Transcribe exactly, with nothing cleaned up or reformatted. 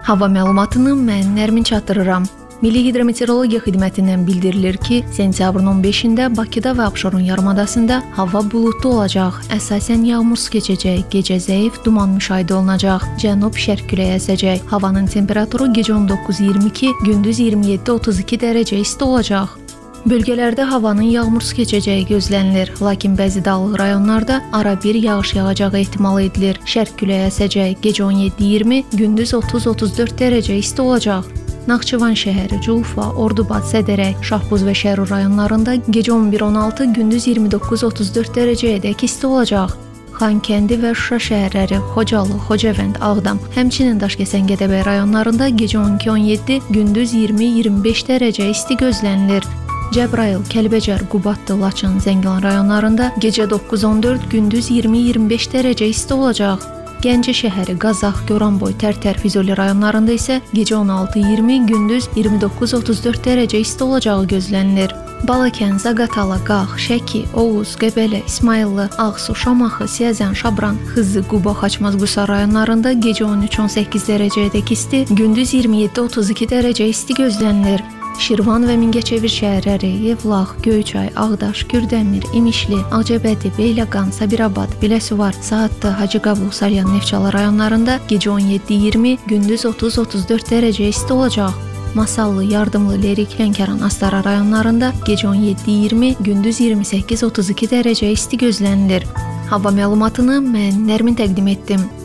Hava məlumatını mən Nərmin çatdırıram. Milli Hidrometeorologiya Xidmətindən bildirilir ki, sentyabrın on beşində Bakıda və Abşeron yarımadasında hava buludlu olacaq. Əsasən yağmursuz keçəcək, gecə zəif duman müşahidə olunacaq. Cənub-şərq küləyi əsəcək. Havanın temperaturu gecə on doqquz iyirmi iki, gündüz iyirmi yeddi otuz iki dərəcə isti olacaq. Bölgələrdə havanın yağmursuz keçəcəyi gözlənilir, lakin bəzi dağlıq rayonlarda ara bir yağış yağacağı ehtimal edilir. Şərq küləyi əsəcək, gecə on yeddi iyirmi, gündüz otuz otuz dörd dərəcə isti olacaq. Naxçıvan şəhəri, Culfa, Ordubad, Sədərək, Şahbuz və Şərur rayonlarında gecə on bir on altı, gündüz iyirmi doqquz otuz dörd dərəcəyədək isti olacaq. Xankəndi və Şuşa şəhərləri, Xocalı, Xocavənd, Ağdam, həmçinin Daşkəsən, Gədəbəy rayonlarında gecə on iki on yeddi, gündüz iyirmi iyirmi beş dərəcə isti gözlənilir. Cəbrayıl, Kəlbəcər, Qubadlı, Laçın, Zəngilan rayonlarında gecə doqquz on dörd, gündüz iyirmi iyirmi beş dərəcə isti olacaq. Gəncə şəhəri, Qazax, Goranboy, Tərtər, Füzuli rayonlarında isə gecə on altı iyirmi, gündüz iyirmi doqquz otuz dörd dərəcə isti olacağı gözlənilir. Balakən, Zaqatala, Qax, Şəki, Oğuz, Qəbələ, İsmayıllı, Ağsu, Şamaxı, Siyəzən, Şabran, Xızı, Quba, Xaçmaz, Qusar rayonlarında gecə on üç on səkkiz dərəcəyədək isti, gündüz iyirmi yeddi otuz iki dərəcə isti gözlənilir. Şirvan və Mingəçevir şəhərləri, Yevlax, Göyçay, Ağdaş, Kürdəmir, İmişli, Ağcabədi, Beyləqan, Sabirabad, Biləsuvar, Saatlı, Hacıqabul, Salyan, Neftçala rayonlarında gecə on yeddi iyirmi, gündüz otuz otuz dörd dərəcə isti olacaq. Masallı, Yardımlı, Lerik, Lənkəran, Astara rayonlarında gecə on yeddi iyirmi, gündüz iyirmi səkkiz otuz iki dərəcə isti gözlənilir. Hava məlumatını mən Nərmin təqdim etdim.